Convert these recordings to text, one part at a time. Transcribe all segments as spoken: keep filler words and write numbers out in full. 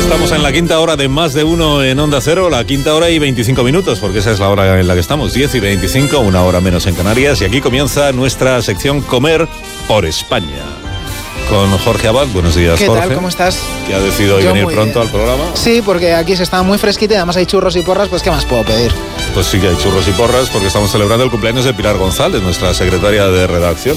Estamos en la quinta hora de Más de Uno en Onda Cero, la quinta hora y veinticinco minutos, porque esa es la hora en la que estamos, diez y veinticinco, una hora menos en Canarias, y aquí comienza nuestra sección Comer por España. Con Jorge Abad. Buenos días, ¿Qué Jorge. tal? ¿Cómo estás? Que ha decidido hoy Yo venir muy pronto bien. al programa. Sí, porque aquí se está muy fresquito y además hay churros y porras, pues ¿qué más puedo pedir? Pues sí que hay churros y porras, porque estamos celebrando el cumpleaños de Pilar González, nuestra secretaria de redacción.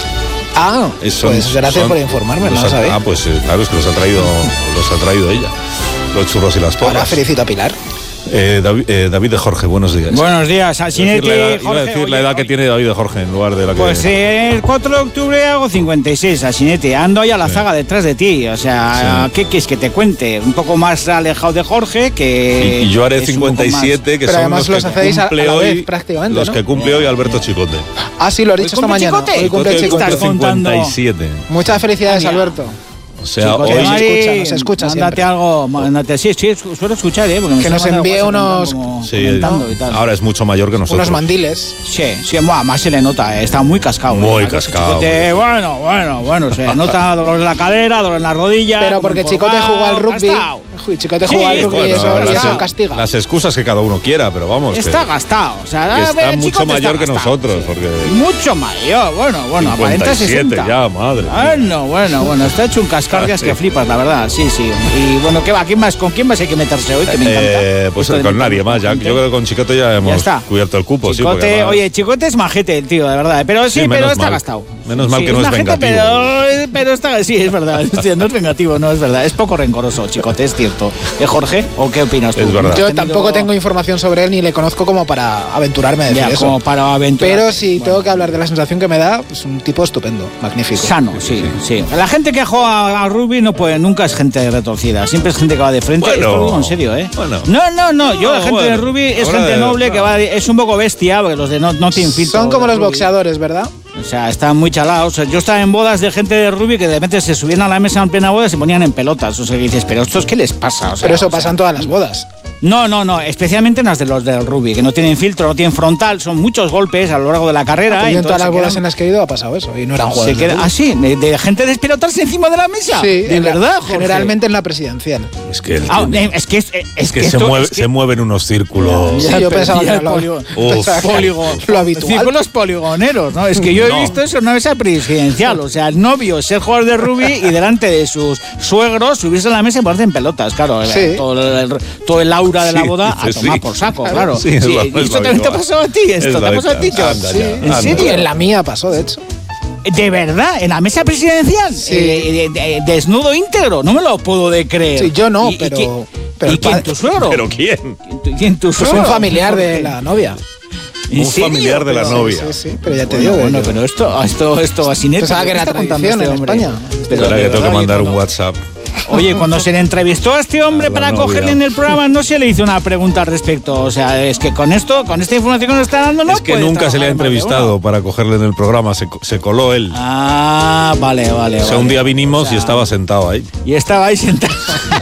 Ah, Son- pues gracias son- por informarme, los no ha- sabía. Ah, pues eh, claro, es que los ha traído, los ha traído ella. Los churros y las porras. Ahora felicito a Pilar. Eh, David, eh, David de Jorge, buenos días. Buenos días, Iba a decir Alcinete, la edad, iba a Jorge, decir la oye, edad que oye, tiene David de Jorge en lugar de la que... Pues eh, el cuatro de octubre hago cincuenta y seis, Alcinete. Ando ahí a la Sí. zaga detrás de ti. O sea, Sí. ¿qué quieres que te cuente? Un poco más alejado de Jorge que... Y, y yo haré es un poco cincuenta y siete, que Pero son además los los que hacéis a- a cumple la vez, hoy, prácticamente, los ¿no? que cumple hoy Alberto Chicote. Ah, sí, lo he dicho ¿Hoy esta cumple mañana. Chicote? Hoy cumple ¿Qué Chicote. estás contando? cincuenta y siete. Muchas felicidades, Ah, mira. Alberto. O sea, Chicote, hoy... Mari, Mari, escucha, nos escucha mándate siempre. algo, mándate, sí, sí, suelo escuchar, ¿eh? Porque me Que está nos mandando envíe WhatsApp unos- como Sí, comentando y tal. ahora es mucho mayor que nosotros. Unos mandiles. Sí, sí, buah, más se le nota, eh, está muy cascado. Muy eh. cascado. Chicote, bueno, bueno, bueno, se le nota dolor en la cadera, dolor en la rodilla. Pero como porque Chicote encorvado, jugó al rugby. gastado. Uy, Chicote Sí, jugó al rugby y Bueno, eso, y las, eso castiga. las excusas que cada uno quiera, pero vamos. Está que, gastado, o sea, que a está ver, mucho Chicote mayor está que gastado, nosotros, sí. porque... Mucho mayor, bueno, bueno, aparenta cincuenta y siete sesenta. ya, madre. Bueno, bueno, bueno, está hecho un cascargas Sí. que flipas, la verdad, sí, sí. Y bueno, ¿qué va? ¿Quién más? ¿Con quién más hay que meterse hoy? Que me encanta. Eh, pues Esto de con meter nadie más. Ya, gente. yo creo que con Chicote ya hemos está. cubierto el cupo. sí, Chicote, porque además- oye, Chicote es majete, el tío, de verdad. Pero sí, Sí, pero menos está mal. gastado. Menos mal Sí, que no es majete, vengativo. Pero, pero está, sí, es verdad. Hostia, no es vengativo, no es verdad. Es poco rencoroso, Chicote, es cierto. ¿Eh, Jorge? ¿O qué opinas tú? Es verdad. Yo ¿Has tenido- tampoco tengo información sobre él ni le conozco como para aventurarme a decir Ya, eso. como para aventurar. Pero si Bueno. tengo que hablar de la sensación que me da, es un tipo estupendo, magnífico. Sano, sí, sí. La gente que juega a rugby no puede, nunca es gente retorcida, siempre es gente que va de frente. Bueno, Esto lo digo en serio, ¿eh? bueno. No, no, no. Yo No, la gente bueno. de rugby es Ahora gente de- noble que no. va, de- es un poco bestia, porque los de no, no tienen filtro. Son como de los rugby. boxeadores, ¿verdad? O sea, están muy chalados. O sea, yo estaba en bodas de gente de rugby que de repente se subían a la mesa en plena boda y se ponían en pelotas. O sea, que dices, pero ¿estos qué les pasa? O sea, Pero eso o sea, pasa en todas las bodas. No, no, no. Especialmente en las de los del rugby, que no tienen filtro, no tienen frontal. Son muchos golpes a lo largo de la carrera. Pues y yo en todas entonces las se bodas quedan- en las que he ido ha pasado eso. Y no eran se jugadores. de queda- rugby. Ah, sí, de, de gente despelotarse encima de la mesa. Sí, de en la- verdad, Jorge. generalmente en la presidencial. Es que, él Ah, tiene- eh, es que es, es es que, que se, esto- mueve, es que- se mueven unos círculos. Sí, Ya, yo pero pensaba que ya era lo, polio- pensaba que era Poligo- lo habitual. Círculos poligoneros, ¿no? Es que yo he No. visto eso en una mesa presidencial. O sea, el novio ser jugador de rugby y delante de sus suegros subirse a la mesa y ponerse en pelotas, claro. Sí. Todo, el, todo el aura de la Sí, boda a dices, tomar sí. por saco, claro. Sí, es Sí, lo- ¿y es lo esto también te ha habitual. pasado a ti? Es ¿Esto lo te ha pasado a ti, habitual. John? Anda Sí. ya, ¿En anda. serio? Y en la mía pasó, de hecho. ¿De verdad? ¿En la mesa presidencial? Sí. Eh, de- de- desnudo íntegro, no me lo puedo de creer. Sí, yo no, ¿Y- y pero- quién- pero ¿Y el quién? padre- ¿Tu suegro? ¿Pero quién? ¿Quién tu Pues suegro? un familiar de la novia. ¿En Un serio? familiar de la Pero- novia. Sí, sí, pero ya te Bueno, digo. bueno, yo- pero esto, esto, esto así neto. Pensaba que era tradición en España. Espera que tengo que mandar un WhatsApp. Oye, cuando se le entrevistó a este hombre A la para novia. cogerle en el programa, no se le hizo una pregunta al respecto. O sea, es que con esto, con esta información que nos está dando, no es que puede nunca se le ha trabajar más de entrevistado uno. para cogerle en el programa, se, se coló él. Ah, vale, vale. O sea, vale. un día vinimos O sea, y estaba sentado ahí. Y estaba ahí sentado.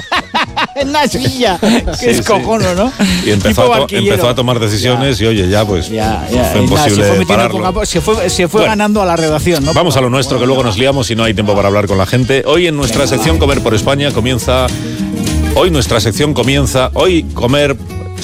En una silla, que Sí, es sí. cojono, ¿no? Y empezó Tipo a, to- barquillero. empezó a tomar decisiones y oye, ya pues Ya, ya. fue y nada, imposible se fue, metiendo pararlo. poco a poco, se fue, se fue Bueno, ganando a la redacción, ¿no? Vamos a lo nuestro, que luego nos liamos y no hay tiempo para hablar con la gente. Hoy en nuestra sección Comer por España comienza... Hoy nuestra sección comienza... Hoy comer...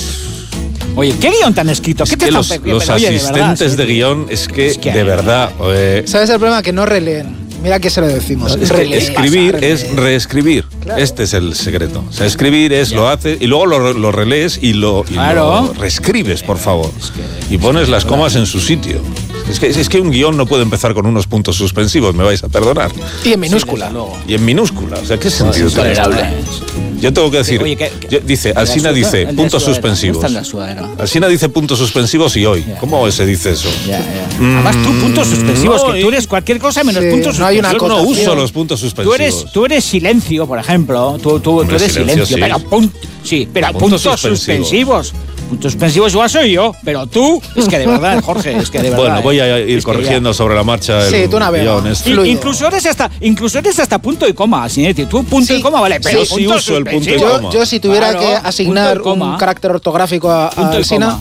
Oye, ¿qué guión tan escrito? Es ¿Qué te que están los, pe- los pero, oye, de verdad, asistentes sí. de guión, es que, Es que de hay- verdad... eh, ¿Sabes el problema? Que no releen. Mira que se lo decimos. es que Releer, escribir pasa, es releer. reescribir. Claro. Este es el secreto. O sea, escribir es lo haces y luego lo, lo relees y, lo, y Claro. lo reescribes, por favor. Y pones las comas en su sitio. Es que, es que un guión no puede empezar con unos puntos suspensivos, me vais a perdonar. Y en minúscula. Y en minúscula. O sea, ¿qué sentido tiene esto? Yo tengo que decir, Oye, que- que- yo- dice, el de Alsina la sudadera, dice el de puntos sudadera. suspensivos. ¿Dónde está el de sudadera? Alsina dice puntos suspensivos y hoy. ¿Cómo se dice eso? Ya, ya. Además, tú puntos suspensivos, no, que y- tú eres cualquier cosa menos Sí, puntos no hay una Yo suspensivos. no acotación. uso los puntos Tú suspensivos. eres, tú eres silencio, por ejemplo. Tú, tú, Hombre, tú eres silencio, silencio, sí. pero, pun- sí, pero Puntos puntos, suspensivos. suspensivos. Puntos suspensivos igual soy yo, pero tú, es que de verdad, Jorge, es que de verdad. Bueno, voy a eh, ir es que corrigiendo sobre la marcha el Sí, tú navega. guión este. ya- fluye. I- incluso eres hasta, incluso eres hasta punto y coma, Sinetti. Tú punto Sí, y coma, vale, pero yo sí puntos uso el punto y suspensivos. coma. Yo, yo si tuviera Claro, que punto asignar y coma. un carácter ortográfico a, a Punto y Alsina, coma.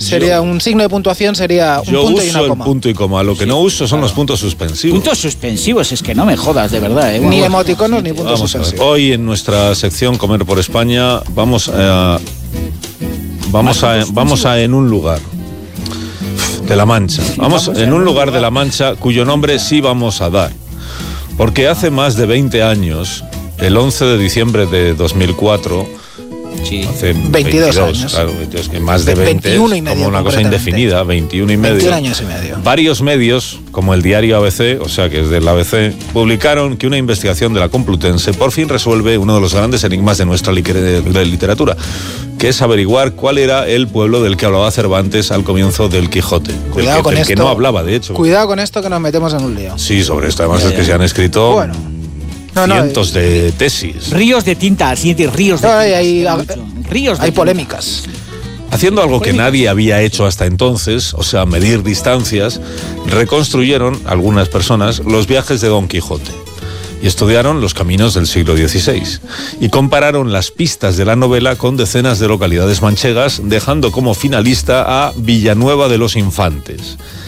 sería Yo- un signo de puntuación, sería un Yo punto uso y una el coma. punto y coma. Lo que Sí, no uso son claro. los puntos suspensivos. Puntos suspensivos, es que no me jodas, de verdad. ¿eh? Ni Bueno, emoticonos ni puntos Vamos a ver. suspensivos. Hoy en nuestra sección Comer por España vamos a vamos a vamos a en un lugar de La Mancha. Vamos Vamos a en un lugar de La Mancha cuyo nombre sí vamos a dar. Porque hace más de veinte años, el once de diciembre de dos mil cuatro, sí. hace veintidós años. claro, veintidós, que más de Ve- veinte, veintiuno y medio, como una cosa concretamente. indefinida, veintiuno y medio. veintiún años y medio. Varios medios, como el diario A B C, o sea que es del A B C, publicaron que una investigación de la Complutense por fin resuelve uno de los grandes enigmas de nuestra lique- de literatura, que es averiguar cuál era el pueblo del que hablaba Cervantes al comienzo del Quijote. Del Cuidado que, con del esto. que no hablaba, de hecho. Cuidado con esto que nos metemos en un lío. Sí, sobre esto además Ya, es que ya. se han escrito Bueno. No, no, cientos de tesis. Ríos de tinta, así de ríos de No, tinta. hay- hay- mucho. ríos de Hay tinta. polémicas. Haciendo algo que nadie había hecho hasta entonces, o sea, medir distancias, reconstruyeron algunas personas los viajes de Don Quijote y estudiaron los caminos del siglo dieciséis y compararon las pistas de la novela con decenas de localidades manchegas, dejando como finalista a Villanueva de los Infantes.